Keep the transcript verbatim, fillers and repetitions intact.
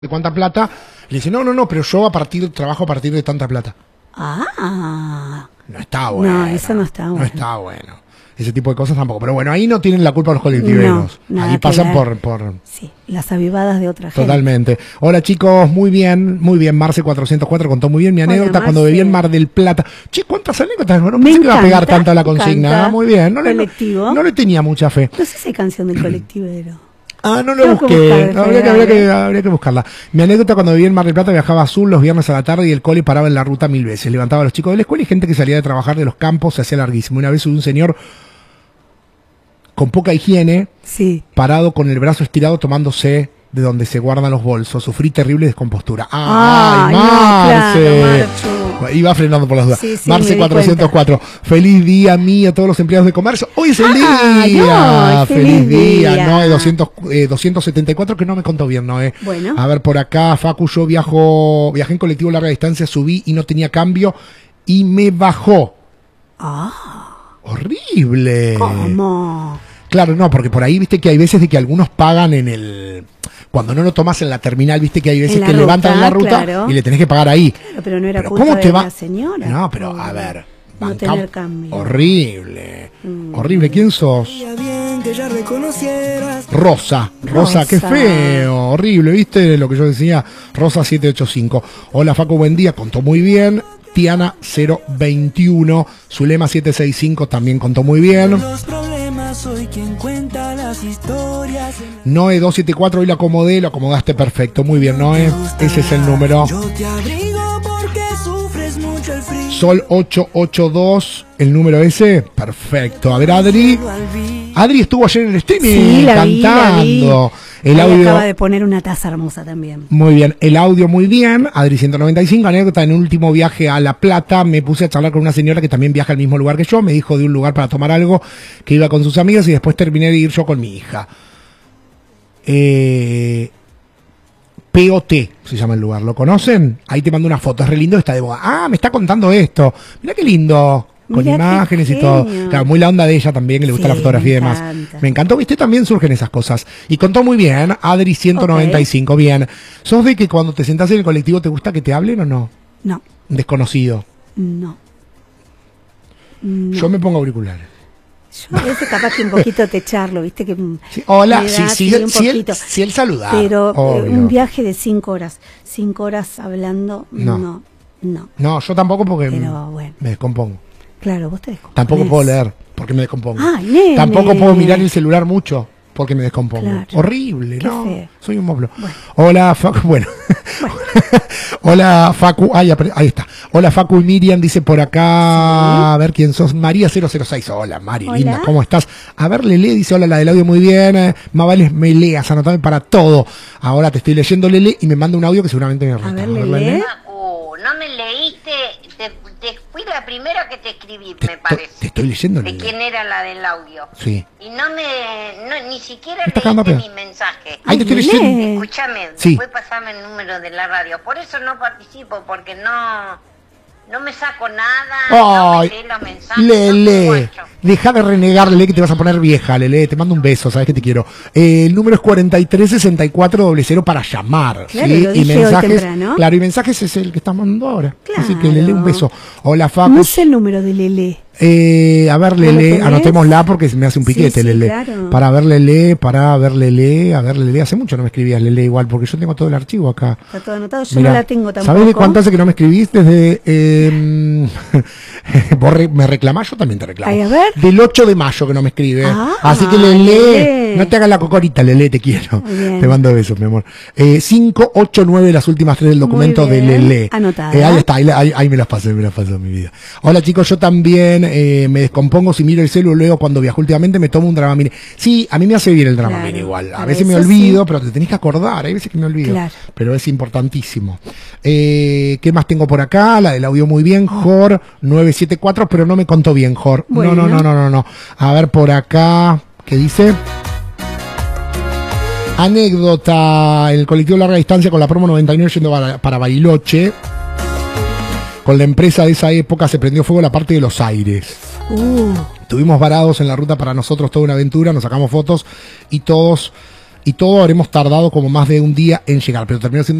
de cuánta plata, le dice, no, no, no, pero yo a partir trabajo a partir de tanta plata. Ah. No está bueno. No, eso no está bueno. No está bueno. Ese tipo de cosas tampoco. Pero bueno, ahí no tienen la culpa los colectiveros. No, ahí pasan por, por... Sí, las avivadas de otra gente. Totalmente. Hola chicos, muy bien, muy bien. Marce cuatrocientos cuatro contó muy bien mi anécdota. Hola, cuando bebí en Mar del Plata. Che, ¿cuántas anécdotas? No pensé que iba a pegar tanto a la consigna. Ah, muy bien. No le, no, no le tenía mucha fe. No sé si hay canción del colectivero. Ah, no lo busqué. No, habría, que, habría, que, habría que buscarla. Mi anécdota: cuando vivía en Mar del Plata, viajaba a Azul los viernes a la tarde y el cole paraba en la ruta mil veces. Levantaba a los chicos de la escuela y gente que salía de trabajar de los campos, se hacía larguísimo. Una vez hubo un señor con poca higiene, sí, parado con el brazo estirado tomándose de donde se guardan los bolsos. Sufrí terrible descompostura. ¡Ay, Ay Marce! No, claro, Iba frenando por las dudas. Sí, sí, Marce cuatrocientos cuatro. Feliz día a mí, a todos los empleados de comercio. Hoy es el ah, día. No, feliz, feliz día. día. Noé doscientos, eh, doscientos setenta y cuatro, que no me contó bien, Noé. Bueno. A ver, por acá, Facu, yo viajo, viajé en colectivo larga distancia, subí y no tenía cambio y me bajó. Ah. Horrible. ¿Cómo? Claro, no, porque por ahí viste que hay veces de que algunos pagan en el... Cuando no lo tomas en la terminal, viste que hay veces que ruta, levantan en la ruta, claro, y le tenés que pagar ahí. Claro, pero no era pero culpa ¿cómo te de va? la señora. No, pero a ver... No tener cambio. Horrible. Mm. Horrible. ¿Quién sos? Bien que ya reconocieras. Rosa. Rosa. Rosa, qué feo. Horrible, ¿viste? Lo que yo decía. Rosa siete ocho cinco. Hola, Facu, buen día. Contó muy bien. Tiana cero veintiuno. Zulema siete sesenta y cinco también contó muy bien. Los problemas, soy quien cuenta las historias. Noé doscientos setenta y cuatro, hoy lo acomodé, lo acomodaste perfecto. Muy bien, Noé. Ese es el número. Yo te abrigo porque sufres mucho el frío. Sol ocho ocho dos, el número ese. Perfecto. A ver, Adri. Adri estuvo ayer en el streaming, sí, la cantando. Vi, la vi. El Ahí audio acaba de poner una taza hermosa también. Muy bien, el audio muy bien. Adri ciento noventa y cinco, anécdota: en un último viaje a La Plata me puse a charlar con una señora que también viaja al mismo lugar que yo. Me dijo de un lugar para tomar algo, que iba con sus amigas, y después terminé de ir yo con mi hija. Eh, P O T se llama el lugar, ¿lo conocen? Ahí te mando una foto, es re lindo, está de boda. Ah, me está contando esto. Mirá qué lindo. Con Mirá imágenes y todo. Claro, muy la onda de ella también, que le gusta, sí, la fotografía y demás. Me encantó, viste, también surgen esas cosas. Y contó muy bien, Adri ciento noventa y cinco, okay. Bien. ¿Sos de que cuando te sentás en el colectivo te gusta que te hablen o no? No. Desconocido. No. no. Yo me pongo auriculares. Yo a veces capaz que un poquito te charlo, viste que... Sí, hola, sí, sí, sí, si, él, si él saludar. Pero obvio. Un viaje de cinco horas, cinco horas hablando, no, no. No, no yo tampoco porque pero, bueno. me descompongo. Claro, vos te descomponés. Tampoco puedo leer, porque me descompongo. Ah, nene. Tampoco puedo mirar el celular mucho, porque me descompongo. Claro. Horrible, Qué ¿no? feo. Soy un moblo. Bueno. Hola, Facu. Bueno. bueno. Hola, Facu. Ay, ahí está. Hola, Facu y Miriam, dice por acá. ¿Sí? A ver quién sos. María cero cero seis. Hola, Mari, hola. Linda, ¿cómo estás? A ver, Lele dice, hola, la del audio muy bien. Más vale me leas, anotame para todo. Ahora te estoy leyendo, Lele, y me manda un audio que seguramente me resta. A ver, Lele. Facu, no me leíste. Te, te fui la primera que te escribí, te, me parece. Te estoy leyendo, de Lele. quién era la del audio. Sí. Y no me, no, ni siquiera me leíste mi mensaje. Ay, te estoy leyendo. Escúchame, sí. Después pasame el número de la radio. Por eso no participo, porque no, no me saco nada. Ay, no me lee los mensajes. Lele, no deja de renegar, Lele, que te vas a poner vieja, Lele. Te mando un beso, sabes que te quiero. Eh, el número es cuarenta y tres sesenta y cuatro doble cero para llamar. Claro, ¿sí? lo Y dije mensajes, hoy temprano. Claro, y mensajes es el que estamos mandando ahora. Claro. Así que Lele, un beso. Hola, Facu. No sé el número de Lele. Eh, a ver, Lele, anotémosla porque me hace un piquete, sí, sí, Lele. Claro. Para ver, Lele, para ver, Lele, a ver, Lele. Hace mucho no me escribías, Lele, igual, porque yo tengo todo el archivo acá. Está todo anotado, yo Mirá, no la tengo tampoco. ¿sabés de cuánto hace que no me escribís? Desde... Eh, vos re, me reclamás, yo también te reclamo. Ay, a ver. Del ocho de mayo que no me escribe. Ah, así que, Lele, Lele, no te hagas la cocorita, Lele, te quiero. Te mando besos, mi amor. Eh, cinco ocho nueve, las últimas tres del documento de Lele. Anotada. Eh, ahí está, ahí, ahí, ahí me las pasé, me las pasó mi vida. Hola, chicos, yo también eh, me descompongo si miro el celu, luego cuando viajo últimamente me tomo un Dramamine. Sí, a mí me hace bien el Dramamine, claro, igual. A veces me olvido, sí, pero te tenés que acordar, hay veces que me olvido. Claro. Pero es importantísimo. Eh, ¿Qué más tengo por acá? La del audio muy bien, Jor nueve siete cuatro, pero no me contó bien, Jor. Bueno. No, no, no, no, no, no. A ver por acá, ¿qué dice? Anécdota, el colectivo larga distancia con la promo noventa y nueve yendo para, para Bariloche. Con la empresa de esa época se prendió fuego la parte de los aires. Uh. Estuvimos varados en la ruta para nosotros, toda una aventura, nos sacamos fotos y todos y todo habremos tardado como más de un día en llegar, pero terminó siendo